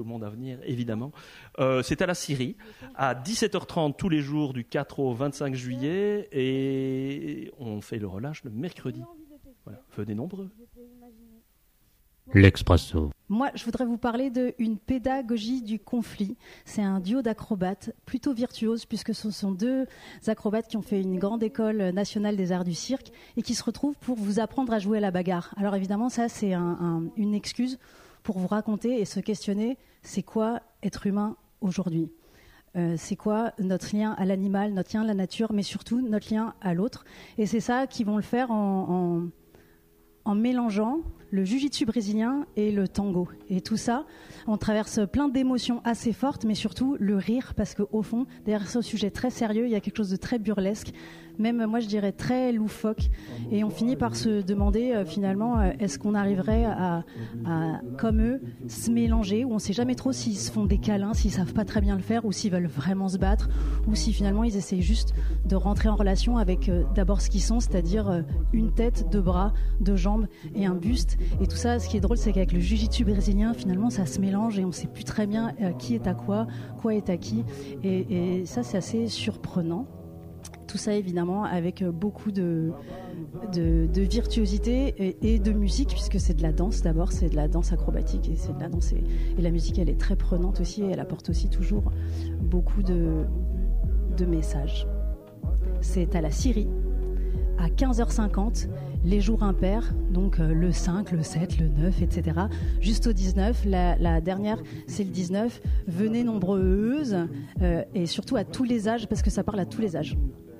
au monde à venir, évidemment. C'est à la Syrie, à 17h30 tous les jours du 4 au 25 juillet, et on fait le relâche le mercredi. Voilà. Venez nombreux. L'Expresso. Moi, je voudrais vous parler d'une pédagogie du conflit. C'est un duo d'acrobates plutôt virtuoses, puisque ce sont deux acrobates qui ont fait une grande école nationale des arts du cirque et qui se retrouvent pour vous apprendre à jouer à la bagarre. Alors évidemment, ça, c'est une excuse pour vous raconter et se questionner, c'est quoi être humain aujourd'hui ? C'est quoi notre lien à l'animal, notre lien à la nature, mais surtout notre lien à l'autre. Et c'est ça qu'ils vont le faire en mélangeant le jiu-jitsu brésilien et le tango. Et tout ça, on traverse plein d'émotions assez fortes, mais surtout le rire, parce qu'au fond, derrière ce sujet très sérieux, il y a quelque chose de très burlesque, même moi je dirais très loufoque. Et on finit par se demander finalement, est-ce qu'on arriverait à, comme eux, se mélanger, où on ne sait jamais trop s'ils se font des câlins, s'ils ne savent pas très bien le faire, ou s'ils veulent vraiment se battre, ou si finalement ils essayent juste de rentrer en relation avec d'abord ce qu'ils sont, c'est-à-dire une tête, deux bras, deux jambes et un buste. Et tout ça, ce qui est drôle, c'est qu'avec le jiu-jitsu brésilien, finalement, ça se mélange et on ne sait plus très bien qui est à quoi est à qui. Et ça, c'est assez surprenant. Tout ça, évidemment, avec beaucoup de virtuosité et de musique, puisque c'est de la danse d'abord, c'est de la danse acrobatique et c'est de la danse. Et la musique, elle est très prenante aussi et elle apporte aussi toujours beaucoup de messages. C'est à la Syrie, à 15h50, les jours impairs, donc le 5, le 7, le 9, etc. Juste au 19, la dernière, c'est le 19. Venez nombreuses et surtout à tous les âges, parce que ça parle à tous les âges.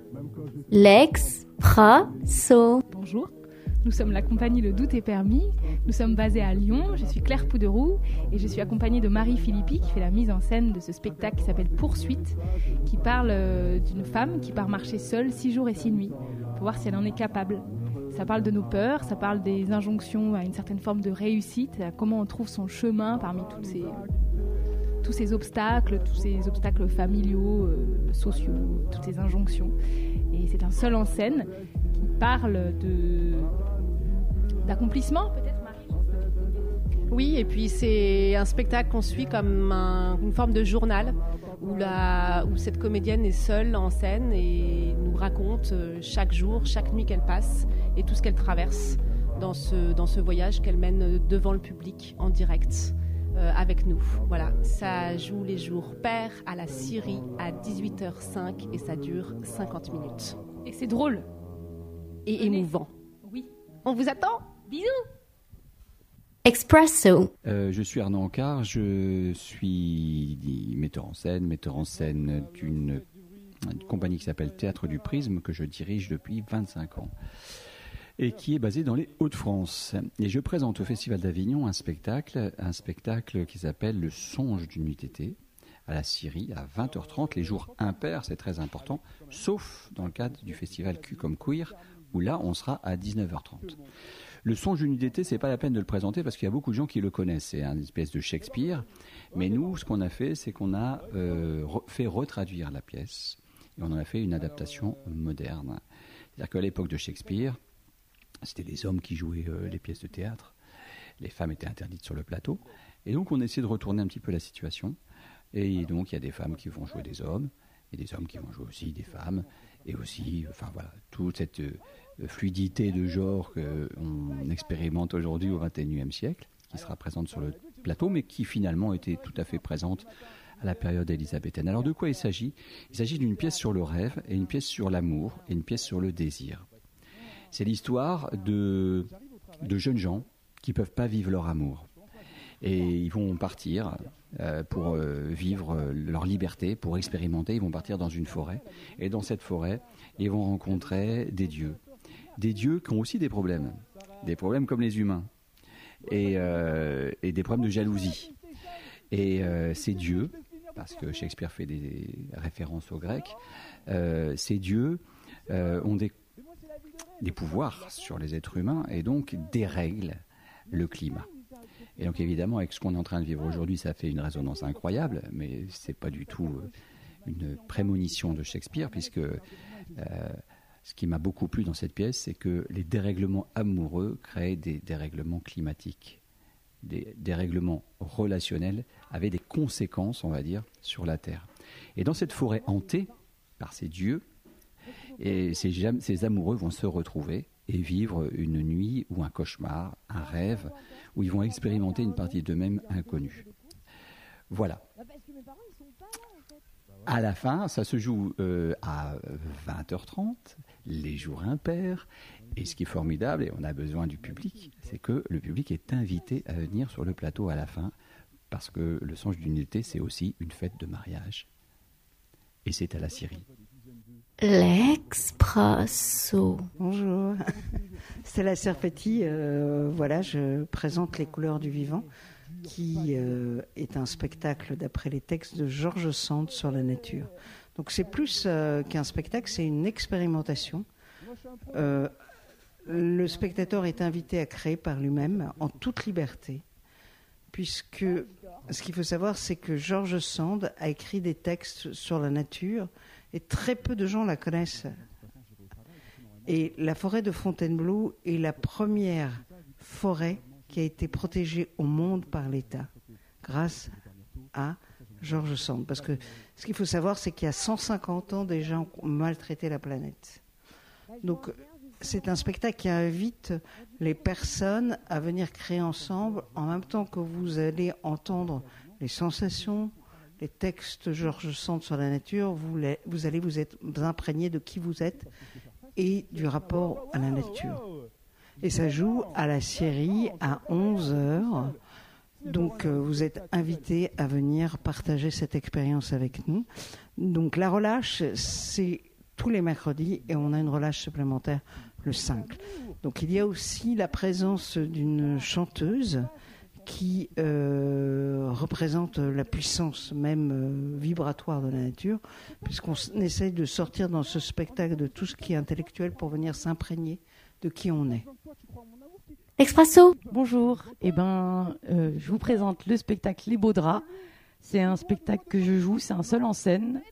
L'Expresso. Bonjour, nous sommes la compagnie Le Doute est permis. Nous sommes basés à Lyon, je suis Claire Pouderoux et je suis accompagnée de Marie Philippi qui fait la mise en scène de ce spectacle qui s'appelle Poursuite, qui parle d'une femme qui part marcher seule 6 jours et 6 nuits pour voir si elle en est capable. Ça parle de nos peurs, ça parle des injonctions à une certaine forme de réussite, à comment on trouve son chemin parmi tous ces obstacles familiaux, sociaux, toutes ces injonctions. Et c'est un seul en scène qui parle d'accomplissement, peut-être, Marie ? Oui, et puis c'est un spectacle qu'on suit comme une forme de journal où cette comédienne est seule en scène et nous raconte chaque jour, chaque nuit qu'elle passe et tout ce qu'elle traverse dans ce voyage qu'elle mène devant le public en direct avec nous. Voilà, ça joue les jours pairs à la Syrie à 18h05 et ça dure 50 minutes. Et c'est drôle. Et émouvant. Oui. On vous attend. Bisous. Expresso. Je suis Arnaud Ancard, je suis metteur en scène d'une compagnie qui s'appelle Théâtre du Prisme, que je dirige depuis 25 ans et qui est basée dans les Hauts-de-France. Et je présente au Festival d'Avignon un spectacle qui s'appelle Le Songe d'une nuit d'été à la Syrie à 20h30, les jours impairs, c'est très important, sauf dans le cadre du festival Q comme Queer, où là on sera à 19h30. Le Songe d'une nuit d'été, c'est pas la peine de le présenter parce qu'il y a beaucoup de gens qui le connaissent. C'est une espèce de Shakespeare. Mais nous, ce qu'on a fait, c'est qu'on a fait retraduire la pièce et on en a fait une adaptation moderne. C'est-à-dire qu'à l'époque de Shakespeare, c'était les hommes qui jouaient les pièces de théâtre. Les femmes étaient interdites sur le plateau. Et donc, on essaie de retourner un petit peu la situation. Et donc, il y a des femmes qui vont jouer des hommes et des hommes qui vont jouer aussi des femmes. Et aussi, enfin voilà, toute cette fluidité de genre qu'on expérimente aujourd'hui au XXIe siècle, qui sera présente sur le plateau, mais qui finalement était tout à fait présente à la période élisabéthaine. Alors de quoi il s'agit ? Il s'agit d'une pièce sur le rêve, et une pièce sur l'amour, et une pièce sur le désir. C'est l'histoire de jeunes gens qui ne peuvent pas vivre leur amour. Et ils vont partir pour vivre leur liberté, pour expérimenter. Ils vont partir dans une forêt. Et dans cette forêt, ils vont rencontrer des dieux. Des dieux qui ont aussi des problèmes comme les humains. Et des problèmes de jalousie. Et ces dieux, parce que Shakespeare fait des références aux Grecs, ces dieux ont des pouvoirs sur les êtres humains et donc dérèglent le climat. Et donc évidemment, avec ce qu'on est en train de vivre aujourd'hui, ça fait une résonance incroyable, mais c'est pas du tout une prémonition de Shakespeare, puisque ce qui m'a beaucoup plu dans cette pièce, c'est que les dérèglements amoureux créent des dérèglements climatiques. des règlements relationnels avaient des conséquences, on va dire, sur la Terre. Et dans cette forêt hantée par ces dieux, et ces amoureux vont se retrouver et vivre une nuit ou un cauchemar, un rêve, où ils vont expérimenter une partie d'eux-mêmes inconnue. Voilà. À la fin, ça se joue à 20h30, les jours impairs. Et ce qui est formidable, et on a besoin du public, c'est que le public est invité à venir sur le plateau à la fin, parce que le Songe d'unité, c'est aussi une fête de mariage. Et c'est à la Syrie. L'Expresso. Bonjour, c'est la Serpetti. Voilà, je présente Les Couleurs du Vivant, qui est un spectacle d'après les textes de Georges Sand sur la nature. Donc c'est plus qu'un spectacle, c'est une expérimentation. Le spectateur est invité à créer par lui-même en toute liberté, puisque ce qu'il faut savoir, c'est que Georges Sand a écrit des textes sur la nature et très peu de gens la connaissent. Et la forêt de Fontainebleau est la première forêt qui a été protégée au monde par l'État, grâce à Georges Sand. Parce que ce qu'il faut savoir, c'est qu'il y a 150 ans, des gens ont maltraité la planète. Donc, c'est un spectacle qui invite les personnes à venir créer ensemble, en même temps que vous allez entendre les sensations, les textes Georges Sand sur la nature, vous allez vous imprégner de qui vous êtes et du rapport à la nature. Et ça joue à la Syrie à 11h. Donc vous êtes invités à venir partager cette expérience avec nous. Donc la relâche, c'est tous les mercredis et on a une relâche supplémentaire le 5. Donc il y a aussi la présence d'une chanteuse qui représente la puissance même vibratoire de la nature, puisqu'on essaye de sortir dans ce spectacle de tout ce qui est intellectuel pour venir s'imprégner de qui on est. Expresso. Bonjour, je vous présente le spectacle Les Beaux Draps. C'est un spectacle que je joue, c'est un seul en scène.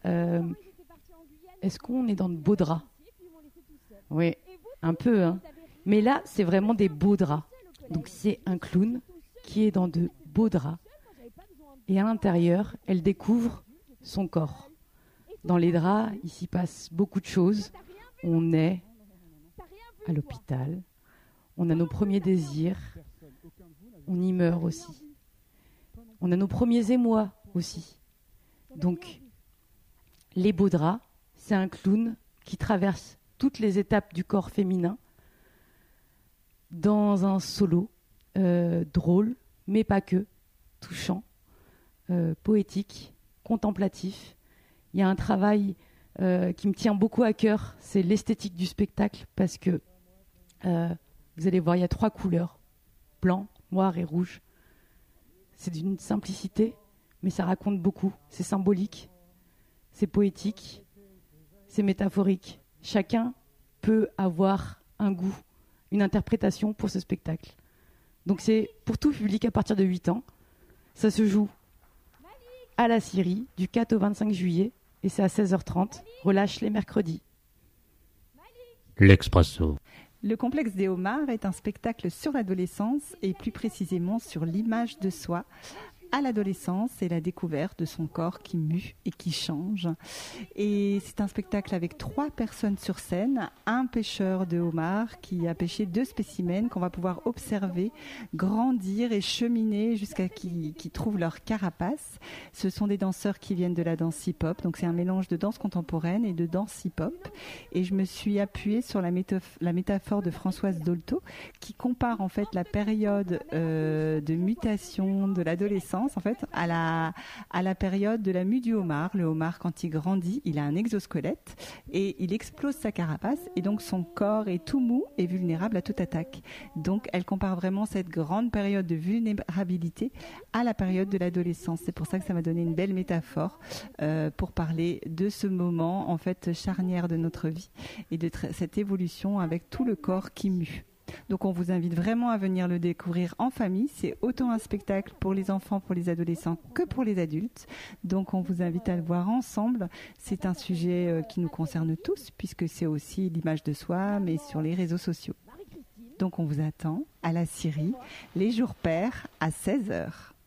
Est-ce qu'on est dans de beaux draps? Oui, un peu, hein. Mais là, c'est vraiment des beaux draps. Donc c'est un clown qui est dans de beaux draps. Et à l'intérieur, elle découvre son corps. Dans les draps, il s'y passe beaucoup de choses. On est à l'hôpital. On a nos premiers désirs. On y meurt aussi. On a nos premiers émois aussi. Donc, Les Beaux Draps, c'est un clown qui traverse toutes les étapes du corps féminin dans un solo drôle, mais pas que, touchant, poétique, contemplatif. Il y a un travail qui me tient beaucoup à cœur, c'est l'esthétique du spectacle, parce que vous allez voir, il y a 3 couleurs, blanc, noir et rouge. C'est d'une simplicité, mais ça raconte beaucoup. C'est symbolique, c'est poétique, c'est métaphorique. Chacun peut avoir un goût, une interprétation pour ce spectacle. Donc c'est pour tout public à partir de 8 ans. Ça se joue à la Syrie du 4 au 25 juillet et c'est à 16h30. Relâche les mercredis. L'Expresso. Le complexe des homards est un spectacle sur l'adolescence et plus précisément sur l'image de soi à l'adolescence et la découverte de son corps qui mue et qui change. Et c'est un spectacle avec 3 personnes sur scène, un pêcheur de homards qui a pêché 2 spécimens qu'on va pouvoir observer, grandir et cheminer jusqu'à qu'ils trouvent leur carapace. Ce sont des danseurs qui viennent de la danse hip-hop, donc c'est un mélange de danse contemporaine et de danse hip-hop. Et je me suis appuyée sur la métaphore de Françoise Dolto qui compare en fait la période de mutation de l'adolescence en fait à la période de la mue du homard. Le homard, quand il grandit, il a un exosquelette et il explose sa carapace et donc son corps est tout mou et vulnérable à toute attaque. Donc elle compare vraiment cette grande période de vulnérabilité à la période de l'adolescence. C'est pour ça que ça m'a donné une belle métaphore pour parler de ce moment en fait charnière de notre vie et de cette évolution avec tout le corps qui mue. Donc on vous invite vraiment à venir le découvrir en famille. C'est autant un spectacle pour les enfants, pour les adolescents que pour les adultes. Donc on vous invite à le voir ensemble. C'est un sujet qui nous concerne tous puisque c'est aussi l'image de soi mais sur les réseaux sociaux. Donc on vous attend à la Syrie les jours pairs à 16h.